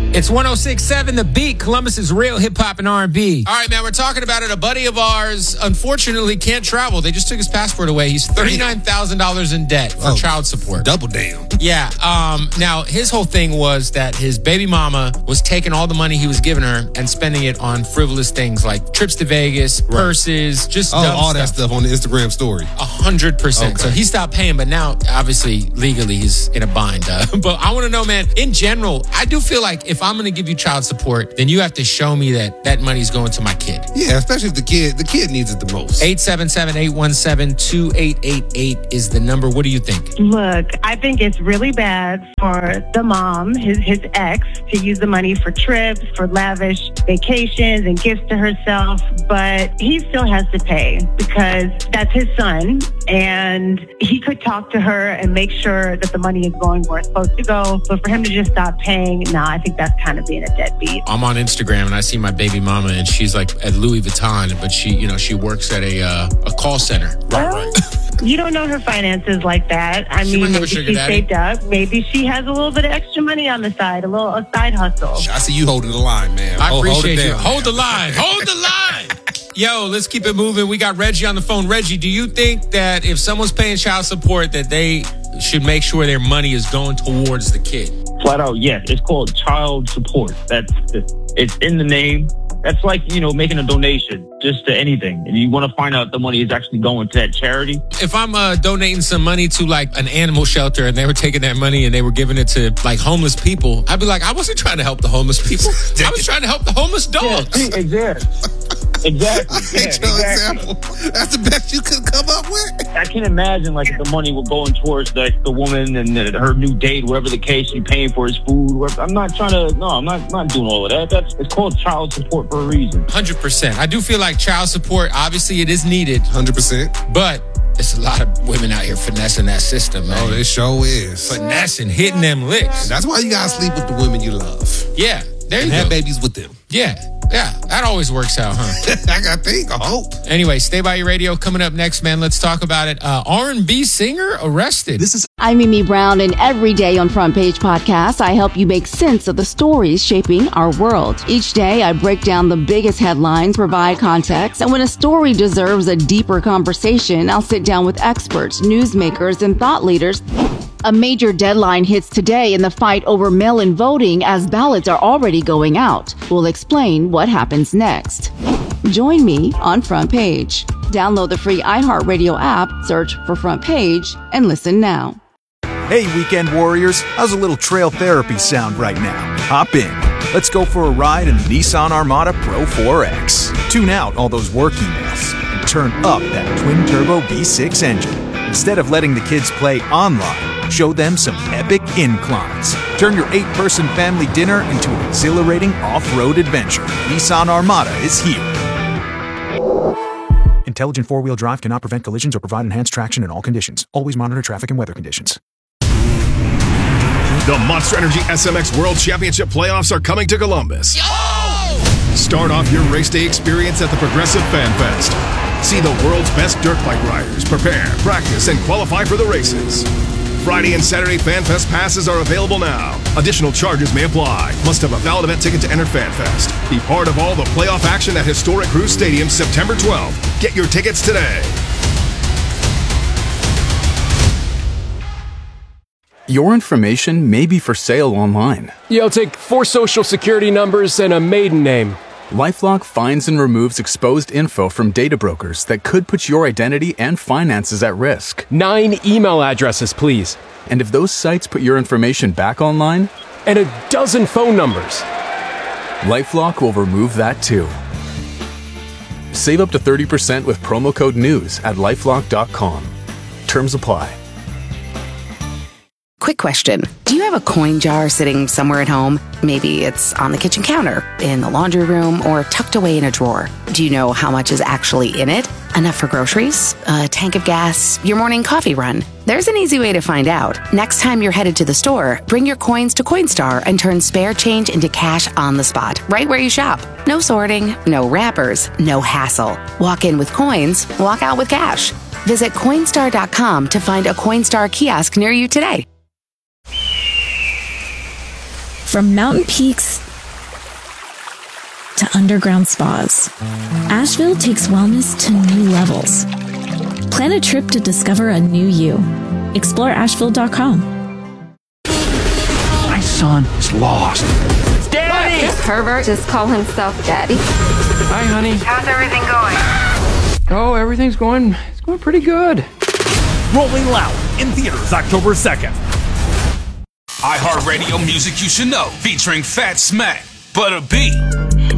It's 106.7 The Beat, Columbus's real hip-hop and R&B. All right, man, we're talking about it. A buddy of ours, unfortunately, can't travel. They just took his passport away. He's $39,000 in debt for child support. Double damn. Yeah. Now, his whole thing was that his baby mama was taking all the money he was giving her and spending it on frivolous things like trips to Vegas, purses, just dumb all that stuff on the Instagram story. 100%. Okay. So he stopped paying, but now, obviously, legally, he's in a bind. But I want to know, man, in general, I do feel like if I'm going to give you child support, then you have to show me that that money's going to my kid. Yeah, especially if the kid needs it the most. 877-817-2888 is the number. What do you think? Look, I think it's really bad for the mom, his ex, to use the money for trips, for lavish vacations and gifts to herself, but he still has to pay because that's his son, and he could talk to her and make sure that the money is going where it's supposed to go. But for him to just stop paying, I think that's kind of being a deadbeat. I'm on Instagram and I see my baby mama, and she's like at Louis Vuitton, but she works at a call center. Right. You don't know her finances like that. I mean, maybe she saved up. Maybe she has a little bit of extra money on the side, a side hustle. I see you holding the line, man. I appreciate you. Hold the line. Hold the line. Yo, let's keep it moving. We got Reggie on the phone. Reggie, do you think that if someone's paying child support that they should make sure their money is going towards the kid? Flat out, yes. It's called child support. It's in the name. That's like, making a donation just to anything. And you want to find out the money is actually going to that charity. If I'm donating some money to like an animal shelter and they were taking that money and they were giving it to like homeless people, I'd be like, I wasn't trying to help the homeless people. I was trying to help the homeless dogs. Yeah, exactly. Exactly. Example. That's the best you could come up with. I can imagine like if the money were going towards the woman and her new date, whatever the case, you paying for his food. I'm not trying to. No, I'm not doing all of that. It's called child support for a reason. 100%. I do feel like child support. Obviously, it is needed. 100%. But there's a lot of women out here finessing that system, man. Oh, it sure is. Finessing, hitting them licks. That's why you gotta sleep with the women you love. Yeah, there you go. Have babies with them. Yeah, that always works out, huh? I hope. Anyway, stay by your radio. Coming up next, man, let's talk about it. R&B singer arrested. I'm Mimi Brown, and every day on Front Page Podcast, I help you make sense of the stories shaping our world. Each day, I break down the biggest headlines, provide context, and when a story deserves a deeper conversation, I'll sit down with experts, newsmakers, and thought leaders. A major deadline hits today in the fight over mail-in voting as ballots are already going out. We'll explain what happens next. Join me on Front Page. Download the free iHeartRadio app, search for Front Page, and listen now. Hey, weekend warriors, how's a little trail therapy sound right now? Hop in. Let's go for a ride in the Nissan Armada Pro 4X. Tune out all those work emails and turn up that twin-turbo V6 engine. Instead of letting the kids play online, show them some epic inclines. Turn your 8-person family dinner into an exhilarating off-road adventure. Nissan Armada is here. Intelligent four-wheel drive cannot prevent collisions or provide enhanced traction in all conditions. Always monitor traffic and weather conditions. The Monster Energy SMX World Championship playoffs are coming to Columbus. Start off your race day experience at the Progressive Fan Fest. See the world's best dirt bike riders prepare, practice, and qualify for the races. Friday and Saturday Fan Fest passes are available now. Additional charges may apply. Must have a valid event ticket to enter Fan Fest. Be part of all the playoff action at historic Cruise Stadium September 12th. Get your tickets today. Your information may be for sale online. Yeah, I'll take 4 social security numbers and a maiden name. LifeLock finds and removes exposed info from data brokers that could put your identity and finances at risk. 9 email addresses, please. And if those sites put your information back online? And a dozen phone numbers. LifeLock will remove that too. Save up to 30% with promo code NEWS at LifeLock.com. Terms apply. Quick question. Do you have a coin jar sitting somewhere at home? Maybe it's on the kitchen counter, in the laundry room, or tucked away in a drawer. Do you know how much is actually in it? Enough for groceries? A tank of gas? Your morning coffee run? There's an easy way to find out. Next time you're headed to the store, bring your coins to Coinstar and turn spare change into cash on the spot, right where you shop. No sorting, no wrappers, no hassle. Walk in with coins, walk out with cash. Visit Coinstar.com to find a Coinstar kiosk near you today. From mountain peaks to underground spas, Asheville takes wellness to new levels. Plan a trip to discover a new you. Explore Asheville.com. My son is lost. Daddy! This pervert just call himself Daddy. Hi, honey. How's everything going? Oh, everything's going pretty good. Rolling Loud in theaters October 2nd. iHeartRadio music you should know, featuring Fat Smack, Butter B,